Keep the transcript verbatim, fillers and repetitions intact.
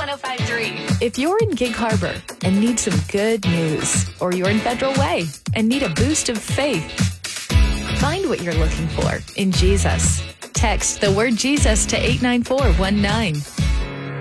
one oh five point three. If you're in Gig Harbor and need some good news, or you're in Federal Way and need a boost of faith, find what you're looking for in Jesus. Text the word Jesus to eight nine four one nine.